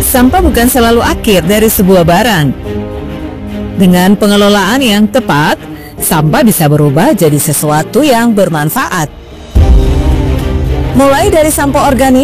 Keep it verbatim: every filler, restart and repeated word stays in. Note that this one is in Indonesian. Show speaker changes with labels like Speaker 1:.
Speaker 1: sampah bukan selalu akhir dari sebuah barang. Dengan pengelolaan yang tepat, sampah bisa berubah jadi sesuatu yang bermanfaat. Mulai dari sampah organik